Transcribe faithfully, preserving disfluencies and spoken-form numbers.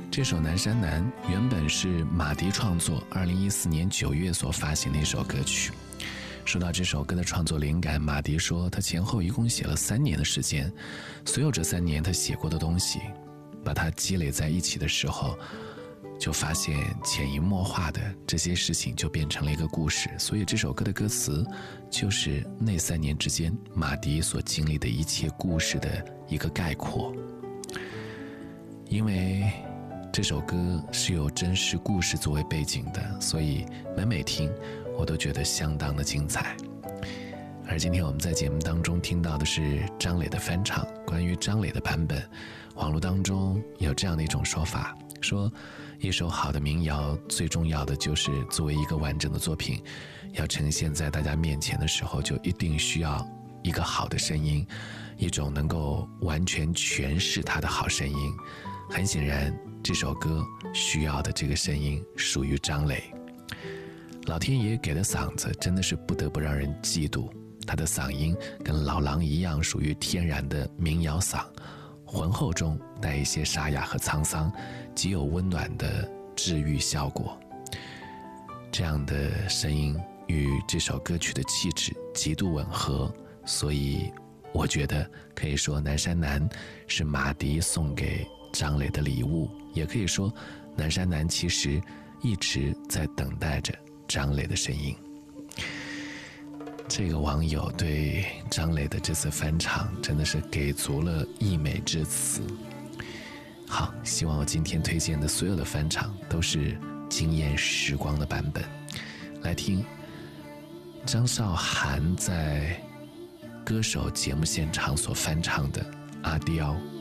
这首《南山南》原本是马迪创作，二零一四年九月所发行的一首歌曲。说到这首歌的创作灵感，马迪说他前后一共写了三年的时间，所有这三年他写过的东西，把它积累在一起的时候，就发现潜移默化的这些事情就变成了一个故事。所以这首歌的歌词就是那三年之间马迪所经历的一切故事的一个概括。因为这首歌是有真实故事作为背景的，所以每每听我都觉得相当的精彩。而今天我们在节目当中听到的是张磊的翻唱。关于张磊的版本，网络当中有这样的一种说法，说一首好的民谣最重要的就是作为一个完整的作品要呈现在大家面前的时候，就一定需要一个好的声音，一种能够完全诠释它的好声音。很显然这首歌需要的这个声音属于张磊。老天爷给的嗓子真的是不得不让人嫉妒，他的嗓音跟老狼一样，属于天然的民谣嗓，浑厚中带一些沙哑和沧桑，极有温暖的治愈效果。这样的声音与这首歌曲的气质极度吻合，所以我觉得可以说南山南是马迪送给张磊的礼物，也可以说南山南其实一直在等待着张磊的声音。这个网友对张磊的这次翻唱真的是给足了溢美之词。好，希望我今天推荐的所有的翻唱都是惊艳时光的版本。来听张韶涵在歌手节目现场所翻唱的《阿刁》。